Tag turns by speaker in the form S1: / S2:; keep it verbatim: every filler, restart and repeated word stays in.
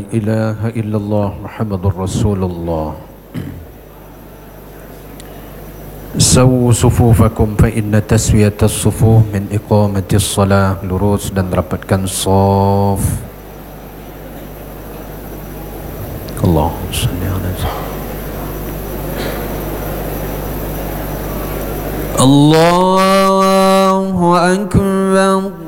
S1: إله إلا الله محمد رسول الله. سووا صفوفكم فإن تسوية الصفوف من إقامة الصلاة. Lurus dan rapatkan saf. Allahumma salli ala Allahu akbar.